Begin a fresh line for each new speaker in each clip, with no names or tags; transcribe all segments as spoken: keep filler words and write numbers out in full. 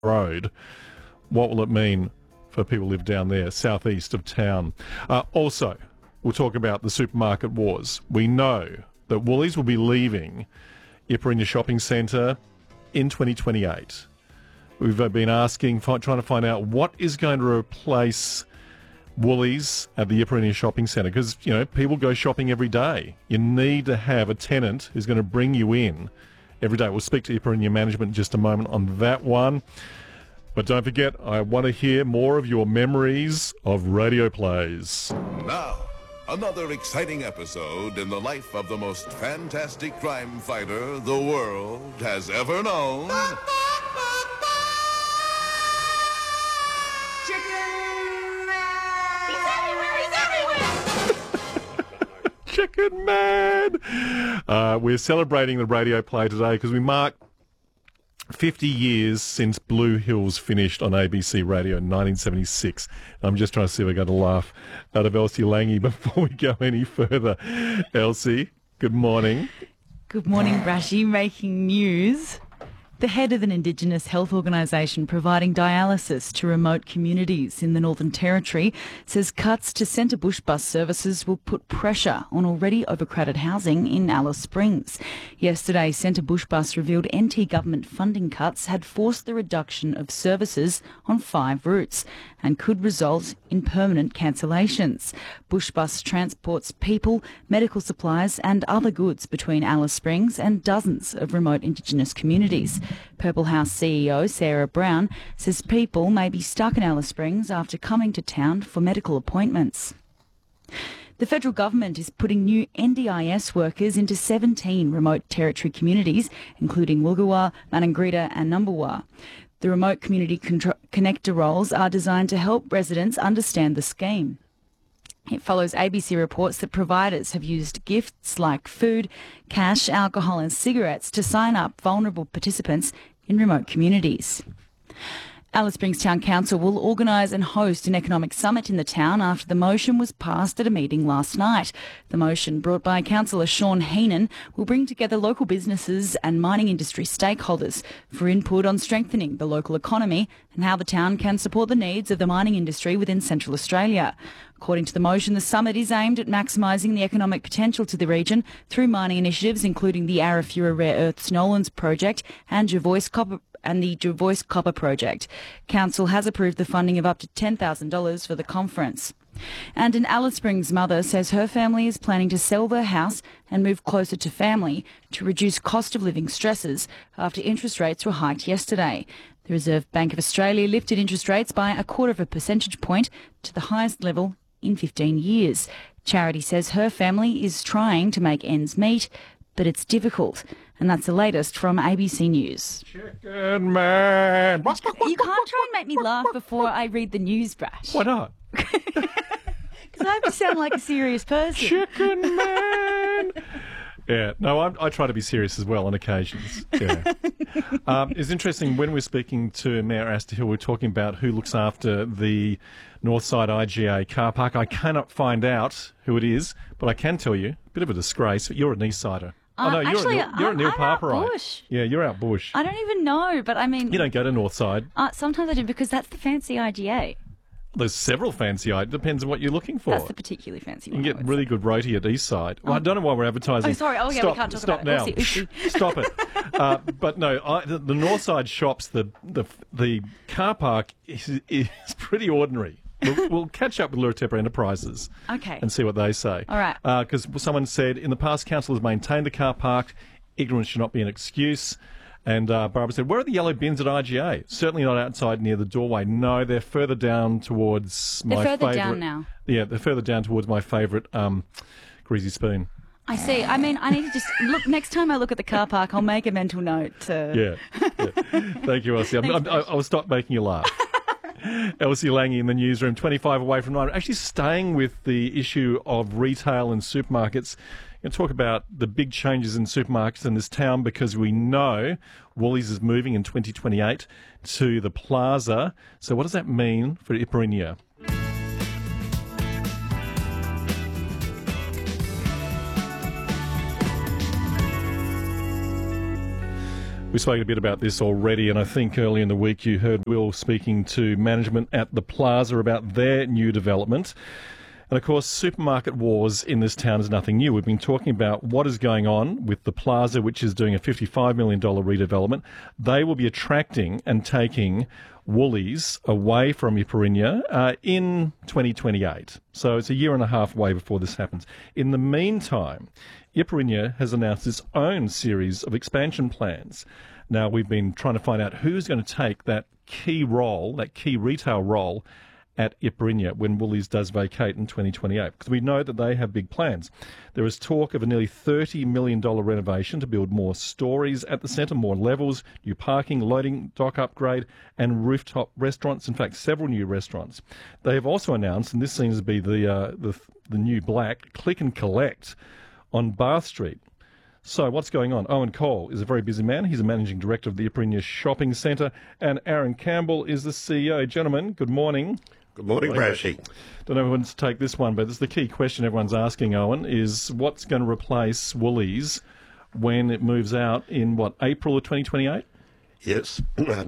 road. What will it mean for people who live down there, southeast of town? Uh, also, we'll talk about the supermarket wars. We know that Woolies will be leaving Iperinya Shopping Centre in twenty twenty-eight. We've been asking, trying to find out what is going to replace Woolies at the Iperinya Shopping Centre, because, you know, people go shopping every day. You need to have a tenant who's going to bring you in every day. We'll speak to Iperinya management in just a moment on that one. But don't forget, I want to hear more of your memories of radio plays.
Now, another exciting episode in the life of the most fantastic crime fighter the world has ever known.
Chicken Man! Uh, we're celebrating the radio play today because we mark fifty years since Blue Hills finished on A B C Radio in nineteen seventy-six. I'm just trying to see if I got a laugh out of Elsie Lange before we go any further. Elsie, good morning.
Good morning, Brashy. Making news. The head of an Indigenous health organisation providing dialysis to remote communities in the Northern Territory says cuts to Centre Bush bus services will put pressure on already overcrowded housing in Alice Springs. Yesterday, Centre Bush Bus revealed N T government funding cuts had forced the reduction of services on five routes and could result in permanent cancellations. Bush Bus transports people, medical supplies and other goods between Alice Springs and dozens of remote Indigenous communities. Purple House C E O Sarah Brown says people may be stuck in Alice Springs after coming to town for medical appointments. The federal government is putting new N D I S workers into seventeen remote territory communities, including Wulgawa, Maningrida and Numberwa. The remote community contro- connector roles are designed to help residents understand the scheme. It follows A B C reports that providers have used gifts like food, cash, alcohol and cigarettes to sign up vulnerable participants in remote communities. Alice Springs Town Council will organise and host an economic summit in the town after the motion was passed at a meeting last night. The motion, brought by Councillor Sean Heenan, will bring together local businesses and mining industry stakeholders for input on strengthening the local economy and how the town can support the needs of the mining industry within Central Australia. According to the motion, the summit is aimed at maximising the economic potential to the region through mining initiatives including the Arafura Rare Earths Nolans project and Jervois Copper and the Jervois Copper project. Council has approved the funding of up to ten thousand dollars for the conference. And an Alice Springs mother says her family is planning to sell their house and move closer to family to reduce cost of living stresses after interest rates were hiked yesterday. The Reserve Bank of Australia lifted interest rates by a quarter of a percentage point to the highest level in fifteen years. Charity says her family is trying to make ends meet, but it's difficult. And that's the latest from A B C News.
Chicken Man!
You can't try and make me laugh before I read the news, Brash.
Why not?
Because I have to sound like a serious person.
Chicken Man! Yeah, no, I'm, I try to be serious as well on occasions. Yeah. um, it's interesting, when we're speaking to Mayor Astor Hill, we're talking about who looks after the Northside I G A car park. I cannot find out who it is, but I can tell you, a bit of a disgrace, but you're a Eastsider.
Uh,
oh, no,
actually,
you're, you're
I'm,
a Neil
I'm
Parperite.
out bush.
Yeah, you're out bush.
I don't even know, but I mean...
You don't go to Northside.
Uh, sometimes I do, because that's the fancy I G A.
There's several fancy items. Depends on what you're looking for.
That's the particularly fancy
you
one.
can get really good roti at Eastside. Well,
Oh.
I don't know why we're advertising.
Oh, sorry. Oh, yeah,
stop,
we can't talk
stop
about
now.
it. Oopsie, oopsie.
Stop it. Uh, but no, I, the, the Northside shops, the the the car park is, is pretty ordinary. We'll, we'll catch up with Lurateppa Enterprises
Okay.
and see what they say.
All right.
Because someone said, in the past, council has maintained the car park. Ignorance should not be an excuse. And uh, Barbara said, where are the yellow bins at I G A? Certainly not outside near the doorway. No, they're further down towards my
They're further
favourite.
down now.
Yeah, they're further down towards my favourite um, Greasy Spoon.
I see. I mean, I need to just look. Next time I look at the car park, I'll make a mental note to...
Yeah. yeah. Thank you, Elsie. I'm, I'm, I, I will stop making you laugh. Elsie Lange in the newsroom, twenty-five away from nine. Actually staying with the issue of retail and supermarkets. We're going to talk about the big changes in supermarkets in this town, because we know Woolies is moving in twenty twenty-eight to the Plaza. So what does that mean for Iperinya? We spoke a bit about this already, and I think early in the week you heard Will speaking to management at the Plaza about their new development. And of course, supermarket wars in this town is nothing new. We've been talking about what is going on with the Plaza, which is doing a fifty-five million dollars redevelopment. They will be attracting and taking Woolies away from Iparinya uh, in twenty twenty-eight. So it's a year and a half away before this happens. In the meantime, Iparinya has announced its own series of expansion plans. Now, we've been trying to find out who's going to take that key role, that key retail role at Iparinya when Woolies does vacate in twenty twenty-eight, because we know that they have big plans. There is talk of a nearly thirty million dollars renovation to build more stories at the centre, more levels, new parking, loading dock upgrade and rooftop restaurants, in fact several new restaurants. They have also announced, and this seems to be the, uh, the, the new black, click and collect on Bath Street. So what's going on? Owen Cole is a very busy man. He's a managing director of the Iparinya Shopping Centre, and Aaron Campbell is the C E O. Gentlemen, good morning.
Good morning, Brashy.
Don't know who wants to take this one, but it's the key question everyone's asking, Owen, is what's going to replace Woolies when it moves out in, what, April of twenty twenty-eight?
Yes,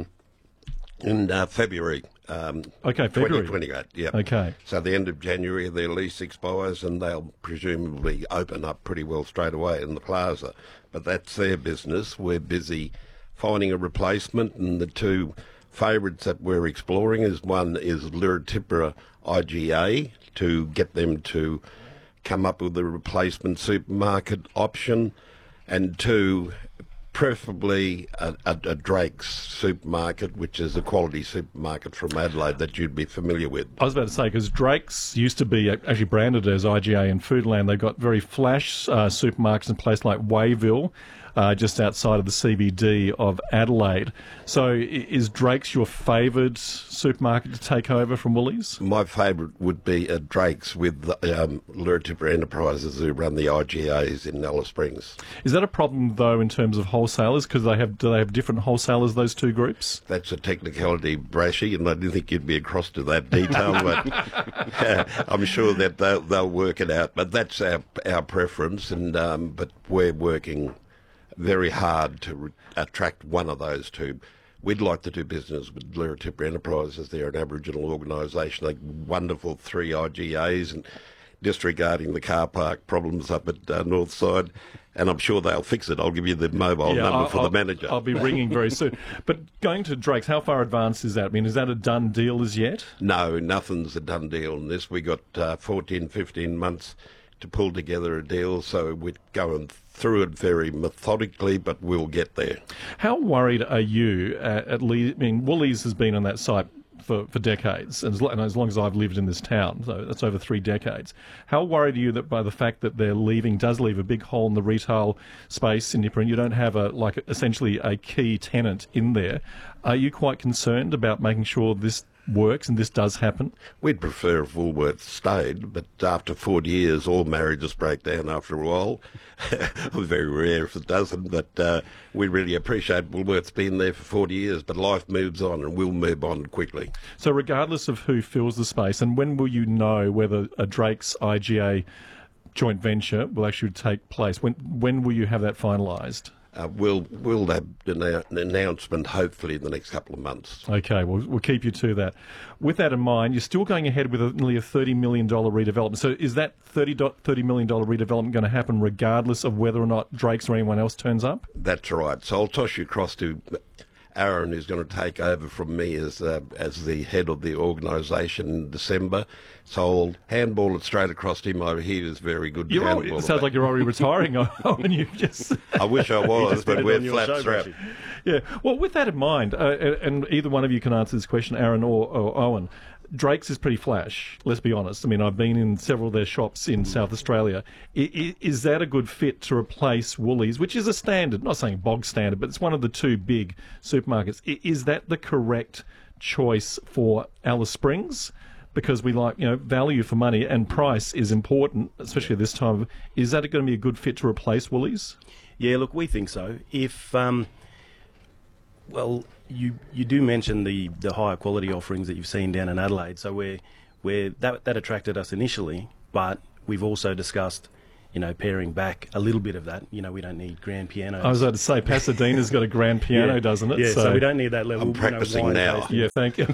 in uh, February. Um,
okay, February.
twenty twenty-eight, yeah.
Okay.
So the end of January, their lease expires and they'll presumably open up pretty well straight away in the Plaza. But that's their business. We're busy finding a replacement, and the two favourites that we're exploring is one is Lyratipura I G A to get them to come up with a replacement supermarket option, and two, preferably a, a, a Drake's supermarket, which is a quality supermarket from Adelaide that you'd be familiar with.
I was about to say, because Drake's used to be actually branded as I G A in Foodland. They've got very flash uh, supermarkets in places like Wayville, uh, just outside of the C B D of Adelaide. So is Drake's your favoured supermarket to take over from Woolies?
My favourite would be a Drake's with um, Lyratipura Enterprises, who run the I G As in Alice Springs.
Is that a problem, though, in terms of wholesalers? Because they have, do they have different wholesalers, those two groups?
That's a technicality, Brashy, and I didn't think you'd be across to that detail, but uh, I'm sure that they'll, they'll work it out. But that's our, our preference, and um, but we're working very hard to re- attract one of those two. We'd like to do business with Lyratipura Enterprises. They're an Aboriginal organisation. They're wonderful three I G As, and disregarding the car park problems up at uh, North Side, and I'm sure they'll fix it. I'll give you the mobile
yeah,
number
I'll,
for
I'll,
the manager.
I'll be ringing very soon. But going to Drake's, how far advanced is that? I mean, is that a done deal as yet?
No, nothing's a done deal in this. We got uh, fourteen, fifteen months to pull together a deal, so we're going through it very methodically, but we'll get there.
How worried are you, uh, at least, I mean, Woolies has been on that site for, for decades, and as, and as long as I've lived in this town, so that's over three decades. How worried are you that by the fact that they're leaving, does leave a big hole in the retail space in Iparinya, you don't have a, like, essentially a key tenant in there? Are you quite concerned about making sure this works and this does happen?
We'd prefer if Woolworths stayed, but after forty years, all marriages break down after a while. Very rare if it doesn't, but uh, we really appreciate Woolworths being there for forty years, but life moves on and we'll move on quickly.
So regardless of who fills the space, and when will you know whether a Drake's I G A joint venture will actually take place? When, when will you have that finalised?
Uh, we'll we'll have an, an announcement hopefully in the next couple of months.
Okay, we'll, we'll keep you to that. With that in mind, you're still going ahead with a, nearly a thirty million dollars redevelopment. So is that thirty million dollars redevelopment going to happen regardless of whether or not Drake's or anyone else turns up?
That's right. So I'll toss you across to Aaron, who's going to take over from me as uh, as the head of the organisation in December. So I'll handball it straight across to him. I hear is very good.
You're already, it sounds like you're already retiring, and you just.
I wish I was, but we're flat strapped.
Yeah. Well, with that in mind, uh, and either one of you can answer this question, Aaron or, or Owen. Drake's is pretty flash, let's be honest. I mean, I've been in several of their shops in South Australia. I, I, is that a good fit to replace Woolies, which is a standard, not saying bog standard, but it's one of the two big supermarkets. I, is that the correct choice for Alice Springs? Because we like, you know, value for money, and price is important, especially this time. Is that going to be a good fit to replace Woolies?
Yeah, look, we think so. If, um, well, you you do mention the, the higher quality offerings that you've seen down in Adelaide, so we're, we're, that, that attracted us initially, but we've also discussed you know, paring back a little bit of that. You know, we don't need grand pianos.
I was about to say, Pasadena's got a grand piano,
Yeah.
doesn't it?
Yeah, so, we don't need that level.
I'm practicing
you know,
now.
wine tasting.
Yeah, thank you.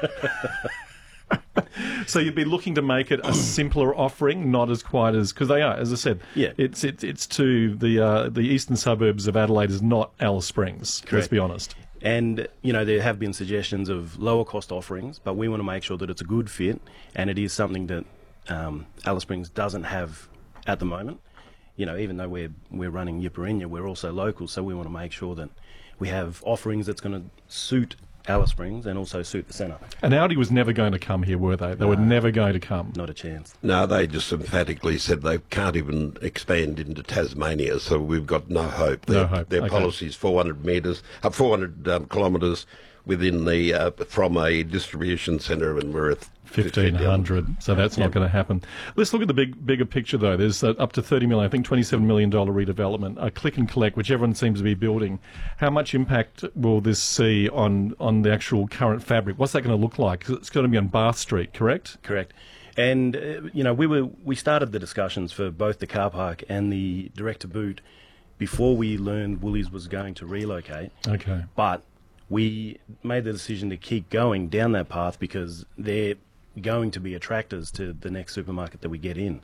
So you'd be looking to make it a simpler offering, not as quite as because they are, as I said.
Yeah.
it's it's it's to the uh, the eastern suburbs of Adelaide is not Alice Springs. Let's
Correct.
be honest.
And, you know, there have been suggestions of lower cost offerings, but we want to make sure that it's a good fit and it is something that um, Alice Springs doesn't have at the moment. You know, even though we're we're running Yiperinya, we're also local, so we want to make sure that we have offerings that's going to suit Alice Springs and also suit the centre.
And Audi was never going to come here, were they? They were never going to come.
Not a chance.
No, they just emphatically said they can't even expand into Tasmania, so we've got no hope.
No
Their,
hope,
Their
okay.
policy is four hundred metres, uh, four hundred um, kilometres within the uh, from a distribution centre, and we're at
fifteen hundred, so that's not going to happen. Let's look at the big, bigger picture, though. There's uh, up to thirty million, I think twenty-seven million dollars redevelopment, a click and collect, which everyone seems to be building. How much impact will this see on, on the actual current fabric? What's that going to look like? 'Cause it's going to be on Bath Street, correct?
Correct. And, uh, you know, we were we started the discussions for both the car park and the direct to boot before we learned Woolies was going to relocate.
Okay.
But we made the decision to keep going down that path because they're going to be attractors to the next supermarket that we get in.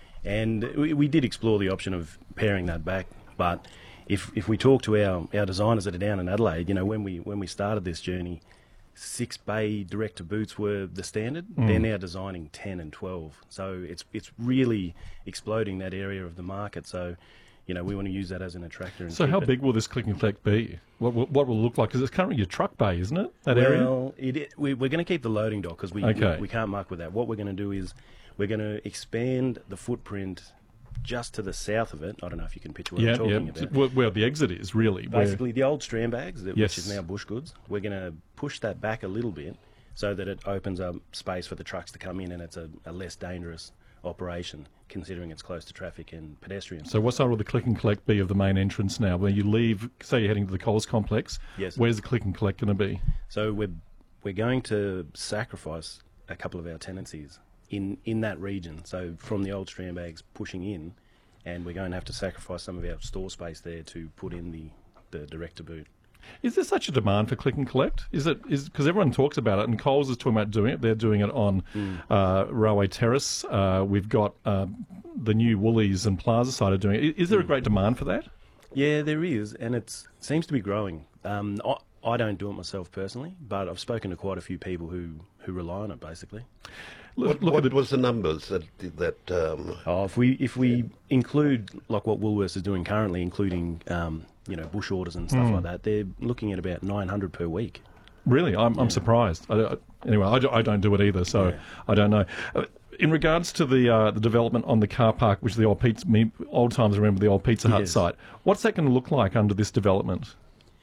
And we, we did explore the option of paring that back, but if if we talk to our, our designers that are down in Adelaide, you know, when we when we started this journey, six bay direct to boots were the standard. They're now designing ten and twelve. So it's it's really exploding that area of the market. So, you know, we want to use that as an attractor. And
So
keep
how
it.
big will this click and collect be? What will, what will it look like? Because it's currently your truck bay, isn't it? That area?
Well, it, it, we, we're going to keep the loading dock because we,
Okay.
we we can't muck with that. What we're going to do is we're going to expand the footprint just to the south of it. I don't know if you can picture what
Yeah,
I'm talking
yeah.
about.
Where, where the exit is, really. where-
Basically, the old Strand bags, that,
Yes.
which is now Bush Goods, we're going to push that back a little bit so that it opens up space for the trucks to come in and it's a, a less dangerous operation, considering it's close to traffic and pedestrians.
So what side will the click and collect be of the main entrance now? When you leave, say you're heading to the Coles complex,
Yes.
where's the click and collect going to be?
So we're we're going to sacrifice a couple of our tenancies in, in that region. So from the old Strand bags pushing in, and we're going to have to sacrifice some of our store space there to put in the, the direct to boot.
Is there such a demand for click and collect? Is it is because everyone talks about it, and Coles is talking about doing it. They're doing it on uh, Railway Terrace. Uh, we've got uh, the new Woolies and Plaza side are doing it. Is there a great demand for that?
Yeah, there is, and it seems to be growing. Um, I, I don't do it myself personally, but I've spoken to quite a few people who, who rely on it, basically.
Look,
What,
look
what
at the,
was the numbers that that um,
Oh, if we if we include like what Woolworths is doing currently, including um, you know bush orders and stuff like that, they're looking at about nine hundred per week.
really, I'm, I'm surprised. I, I, anyway, I, do, I don't do it either, so
Yeah.
I don't know. Uh, in regards to the uh, the development on the car park, which is the old pizza, me, old times remember the old Pizza Hut
Yes.
site. What's that going to look like under this development?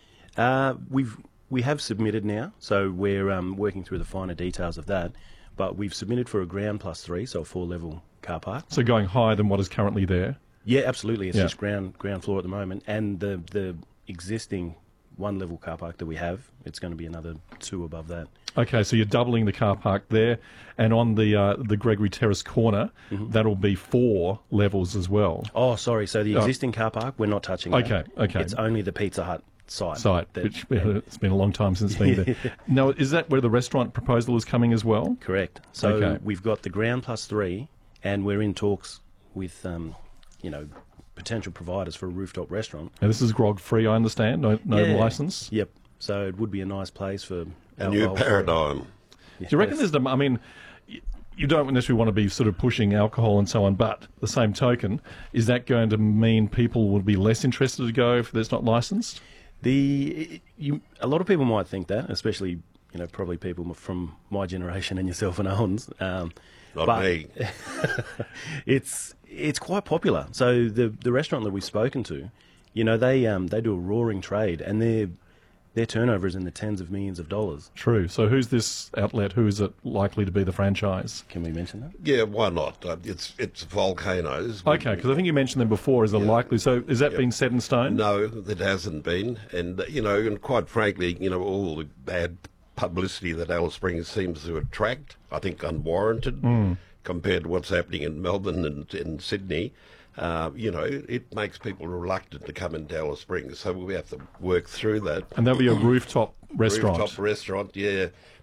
Uh, we've we have submitted now, so we're um, working through the finer details of that. But we've submitted for a ground plus three, so a four level car park.
So going higher than what is currently there.
Yeah, absolutely. It's
Yeah.
just ground ground floor at the moment, and the the existing one level car park that we have, it's going to be another two above that.
Okay, so you're doubling the car park there, and on the uh, the Gregory Terrace corner, that'll be four levels as well.
Oh, sorry. So the
Oh.
existing car park, we're not touching.
Okay,
that.
okay.
It's only the Pizza Hut site.
Site,
that-
which it's been a long time since been there. Now, is that where the restaurant proposal is coming as well?
Correct. So
Okay.
we've got the ground plus three, and we're in talks with, um, you know, potential providers for a rooftop restaurant.
Now, this is grog free, I understand. No, no
Yeah.
license.
Yep. So it would be a nice place for
a new
alcohol.
paradigm?
Do you reckon there's? dem- I mean, y- you don't necessarily want to be sort of pushing alcohol and so on, but the same token, is that going to mean people will be less interested to go if it's not licensed?
The you, a lot of people might think that, especially you know probably people from my generation and yourself and Owen's. Um,
Not
but
me.
it's it's quite popular. So the the restaurant that we've spoken to, you know, they um they do a roaring trade, and their their turnover is in the tens of millions of dollars.
True. So who's this outlet? Who is it likely to be the franchise?
Can we mention that?
Yeah, why not? Uh, it's it's volcanoes.
Okay, because I think you mentioned them before as a likely. So is that been set in stone?
No, that hasn't been. And, uh, you know, and quite frankly, you know, all the bad publicity that Alice Springs seems to attract, I think unwarranted, compared to what's happening in Melbourne and in Sydney. uh, you know, it makes people reluctant to come into Alice Springs. So we have to work through that.
And there'll be a rooftop restaurant.
Rooftop restaurant, yeah.